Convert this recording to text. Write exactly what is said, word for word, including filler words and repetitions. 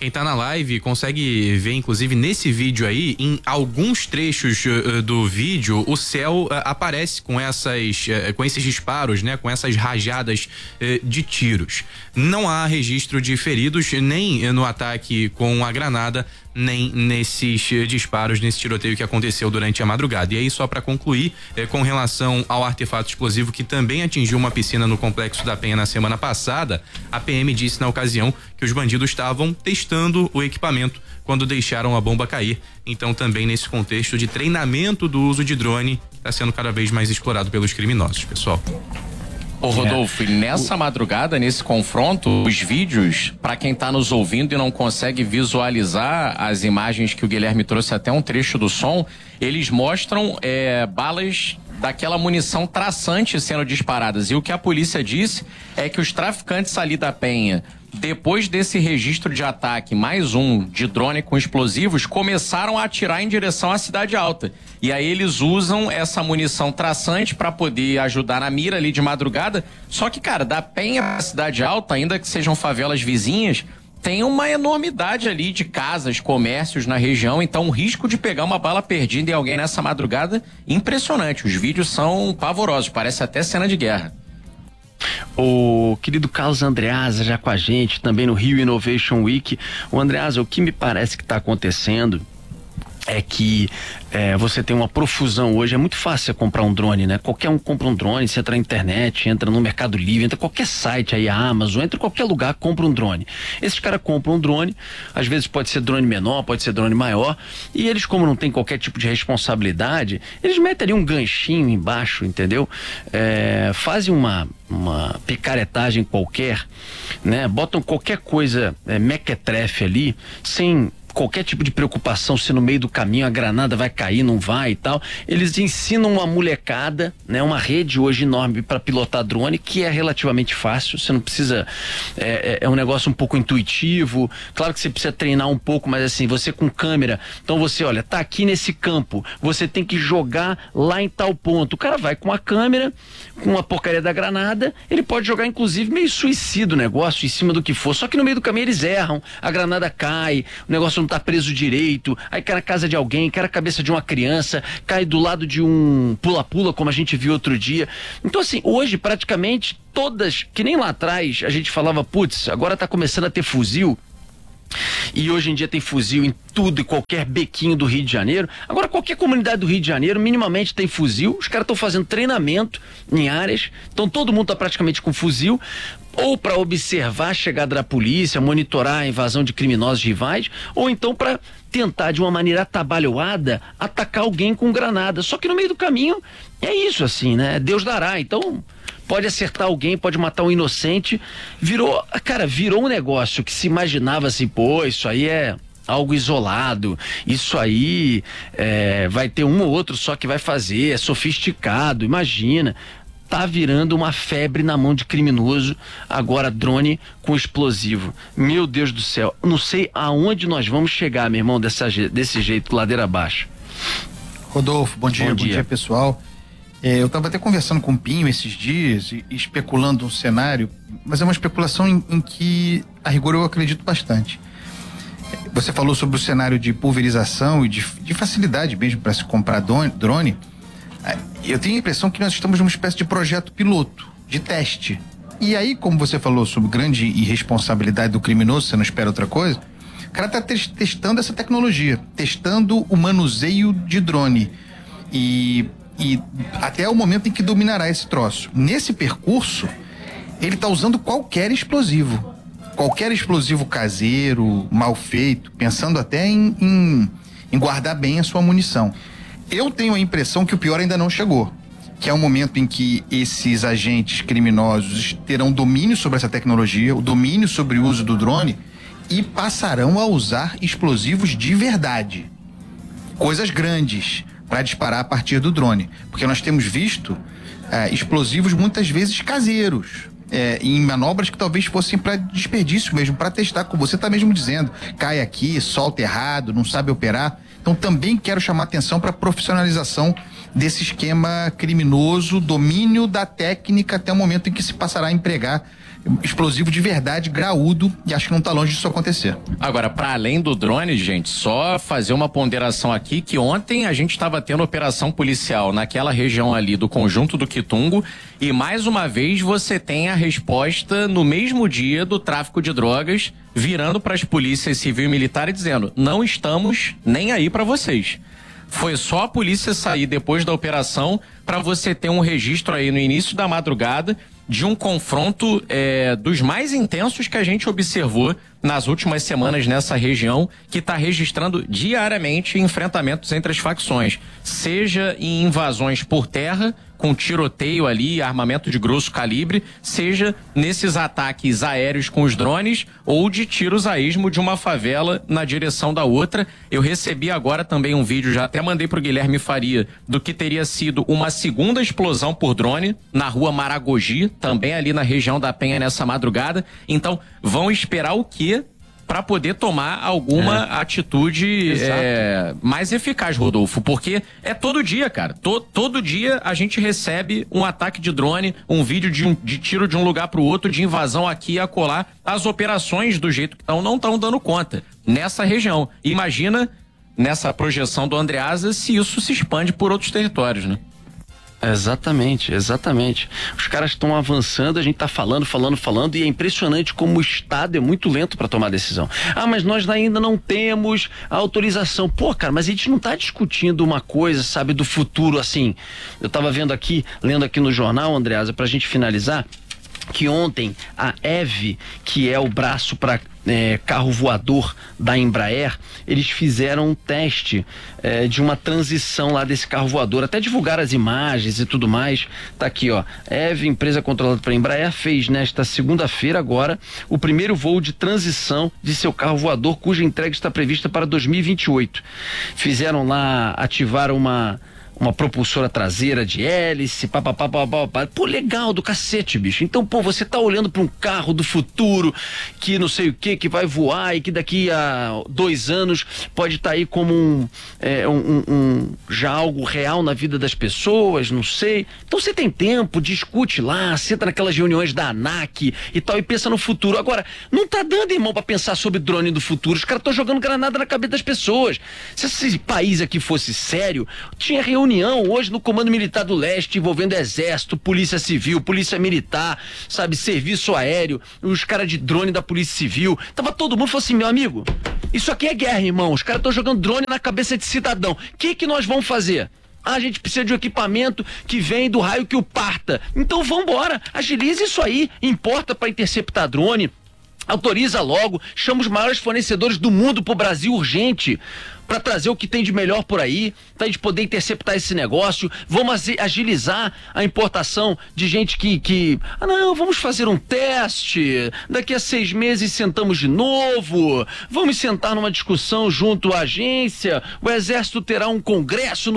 Quem tá na live consegue ver, inclusive, nesse vídeo aí, em alguns trechos uh, do vídeo, o céu uh, aparece com essas, uh, com esses disparos, né? Com essas rajadas uh, de tiros. Não há registro de feridos, nem no ataque com a granada, nem nesses uh, disparos, nesse tiroteio que aconteceu durante a madrugada. E aí, só para concluir, uh, com relação ao artefato explosivo que também atingiu uma piscina no Complexo da Penha na semana passada, a P M disse na ocasião que os bandidos estavam testando o equipamento quando deixaram a bomba cair. Então, também nesse contexto de treinamento do uso de drone, está sendo cada vez mais explorado pelos criminosos, pessoal. Ô Rodolfo, é. e nessa madrugada, nesse confronto, os vídeos, para quem tá nos ouvindo e não consegue visualizar as imagens que o Guilherme trouxe, até um trecho do som, eles mostram é, balas daquela munição traçante sendo disparadas. E o que a polícia disse é que os traficantes ali da Penha, depois desse registro de ataque, mais um de drone com explosivos, começaram a atirar em direção à Cidade Alta. E aí eles usam essa munição traçante para poder ajudar na mira ali de madrugada. Só que, cara, da Penha pra Cidade Alta, ainda que sejam favelas vizinhas, tem uma enormidade ali de casas, comércios na região, então o risco de pegar uma bala perdida em alguém nessa madrugada, impressionante. Os vídeos são pavorosos, parece até cena de guerra. O querido Carlos Andreasa já com a gente, também no Rio Innovation Week. O Andreasa, o que me parece que está acontecendo é que é, você tem uma profusão hoje, é muito fácil você comprar um drone, né? Qualquer um compra um drone, você entra na internet, entra no Mercado Livre, entra em qualquer site aí, a Amazon, entra em qualquer lugar, compra um drone. Esses caras compram um drone, às vezes pode ser drone menor, pode ser drone maior, e eles, como não tem qualquer tipo de responsabilidade, eles metem ali um ganchinho embaixo, entendeu? É, fazem uma, uma picaretagem qualquer, né? Botam qualquer coisa é, mequetrefe ali, sem qualquer tipo de preocupação se no meio do caminho a granada vai cair, não vai e tal. Eles ensinam uma molecada, né? Uma rede hoje enorme para pilotar drone, que é relativamente fácil, você não precisa, é, é um negócio um pouco intuitivo, claro que você precisa treinar um pouco, mas assim, você com câmera, então você, olha, tá aqui nesse campo, você tem que jogar lá em tal ponto, o cara vai com a câmera, com a porcaria da granada, ele pode jogar inclusive meio suicida o negócio, em cima do que for, só que no meio do caminho eles erram, a granada cai, o negócio não tá preso direito, aí cai na casa de alguém, cai na cabeça de uma criança, cai do lado de um pula-pula, como a gente viu outro dia. Então assim, hoje praticamente todas, que nem lá atrás a gente falava, putz, agora tá começando a ter fuzil, e hoje em dia tem fuzil em tudo e qualquer bequinho do Rio de Janeiro. Agora qualquer comunidade do Rio de Janeiro minimamente tem fuzil. Os caras estão fazendo treinamento em áreas, então todo mundo está praticamente com fuzil, ou para observar a chegada da polícia, monitorar a invasão de criminosos rivais, ou então para tentar de uma maneira atabalhoada atacar alguém com granada. Só que no meio do caminho é isso assim, né? Deus dará. Então pode acertar alguém, pode matar um inocente. Virou, cara, virou um negócio que se imaginava assim, pô, isso aí é algo isolado, isso aí é, vai ter um ou outro só que vai fazer, é sofisticado, imagina. Tá virando uma febre na mão de criminoso, agora drone com explosivo. Meu Deus do céu, não sei aonde nós vamos chegar, meu irmão, dessa, desse jeito, ladeira abaixo. Rodolfo, bom dia, bom dia, bom dia pessoal. É, eu estava até conversando com o Pinho esses dias e, e especulando um cenário, mas é uma especulação em, em que, a rigor, eu acredito bastante. Você falou sobre o cenário de pulverização e de, de facilidade mesmo para se comprar drone. Eu tenho a impressão que nós estamos numa espécie de projeto piloto, de teste. E aí, como você falou sobre grande irresponsabilidade do criminoso, você não espera outra coisa, o cara está te testando essa tecnologia, testando o manuseio de drone. E, e até o momento em que dominará esse troço. Nesse percurso, ele está usando qualquer explosivo. Qualquer explosivo caseiro, mal feito, pensando até em, em, em guardar bem a sua munição. Eu tenho a impressão que o pior ainda não chegou, que é o momento em que esses agentes criminosos terão domínio sobre essa tecnologia, o domínio sobre o uso do drone e passarão a usar explosivos de verdade, coisas grandes, para disparar a partir do drone, porque nós temos visto é, explosivos muitas vezes caseiros, é, em manobras que talvez fossem para desperdício mesmo, para testar, como você está mesmo dizendo, cai aqui, solta errado, não sabe operar. Então também quero chamar atenção para a profissionalização desse esquema criminoso, domínio da técnica até o momento em que se passará a empregar explosivo de verdade, graúdo, e acho que não está longe disso acontecer. Agora, para além do drone, gente, só fazer uma ponderação aqui, que ontem a gente estava tendo operação policial naquela região ali do Conjunto do Quitungo, e mais uma vez você tem a resposta no mesmo dia do tráfico de drogas, virando para as polícias civil e militar e dizendo, não estamos nem aí para vocês. Foi só a polícia sair depois da operação para você ter um registro aí no início da madrugada de um confronto é, dos mais intensos que a gente observou nas últimas semanas nessa região, que está registrando diariamente enfrentamentos entre as facções, seja em invasões por terra, com tiroteio ali, armamento de grosso calibre, seja nesses ataques aéreos com os drones ou de tiros a esmo de uma favela na direção da outra. Eu recebi agora também um vídeo, já até mandei pro Guilherme Faria, do que teria sido uma segunda explosão por drone na rua Maragogi, também ali na região da Penha nessa madrugada. Então, vão esperar o quê para poder tomar alguma é. atitude é, mais eficaz, Rodolfo? Porque é todo dia, cara. To, todo dia a gente recebe um ataque de drone, um vídeo de, um, de tiro de um lugar para o outro, de invasão aqui e acolá. As operações, do jeito que estão, não estão dando conta nessa região. Imagina, nessa projeção do Andreasa, se isso se expande por outros territórios, né? Exatamente, exatamente. Os caras estão avançando, a gente está falando, falando, falando, e é impressionante como o Estado é muito lento para tomar decisão. Ah, mas nós ainda não temos a autorização. Pô, cara, mas a gente não está discutindo uma coisa, sabe, do futuro assim. Eu estava vendo aqui, lendo aqui no jornal, Andreasa, para a gente finalizar, que ontem a E V, que é o braço para é, carro voador da Embraer, eles fizeram um teste é, de uma transição lá desse carro voador, até divulgaram as imagens e tudo mais. Tá aqui, ó, E V, empresa controlada pela Embraer, fez nesta segunda-feira agora o primeiro voo de transição de seu carro voador, cuja entrega está prevista para dois mil e vinte e oito. Fizeram lá, ativaram uma uma propulsora traseira de hélice, papapá, papapá. Pô, legal do cacete, bicho. Então, pô, você tá olhando para um carro do futuro que não sei o que, que vai voar e que daqui a dois anos pode estar tá aí como um, é, um, um, um já algo real na vida das pessoas, não sei. Então você tem tempo, discute lá, senta naquelas reuniões da ANAC e tal e pensa no futuro. Agora, não tá dando, irmão, para pensar sobre drone do futuro. Os caras estão jogando granada na cabeça das pessoas. Se esse país aqui fosse sério, tinha reunião hoje no Comando Militar do Leste envolvendo Exército, Polícia Civil, Polícia Militar, sabe, Serviço Aéreo, os caras de drone da Polícia Civil. Tava todo mundo falando assim, meu amigo, isso aqui é guerra, irmão. Os caras estão jogando drone na cabeça de cidadão. O que que nós vamos fazer? Ah, a gente precisa de um equipamento que vem do raio que o parta. Então vambora, agilize isso aí. Importa para interceptar drone, autoriza logo, chama os maiores fornecedores do mundo pro Brasil urgente, para trazer o que tem de melhor por aí, pra gente poder interceptar esse negócio. Vamos agilizar a importação de gente que, que... Ah, não, vamos fazer um teste, daqui a seis meses sentamos de novo, vamos sentar numa discussão junto à agência, o Exército terá um congresso no